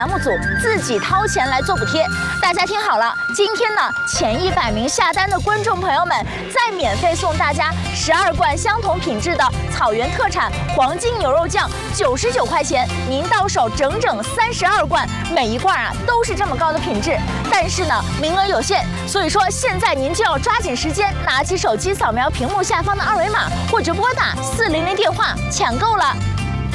栏目组自己掏钱来做补贴。大家听好了，今天呢，前100名下单的观众朋友们，再免费送大家12罐相同品质的草原特产黄金牛肉酱，99块钱，您到手整整32罐，每一罐啊都是这么高的品质。但是呢，名额有限，所以说现在您就要抓紧时间，拿起手机扫描屏幕下方的2维码，或者拨打400电话抢购了。